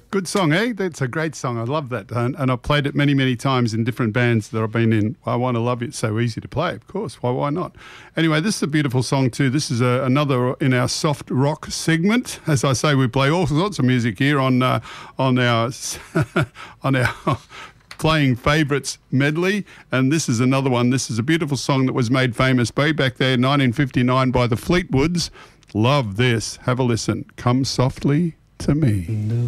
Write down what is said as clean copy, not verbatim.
Good song, eh? That's a great song. I love that. And I've played it many, many times in different bands that I've been in. I Want to Love You. It's so easy to play, of course. Why not? Anyway, this is a beautiful song too. This is another in our soft rock segment. As I say, we play all sorts of music here on our on our Playing Favourites medley, and this is another one. This is a beautiful song that was made famous way back there, 1959, by the Fleetwoods. Love this. Have a listen. Come Softly to Me.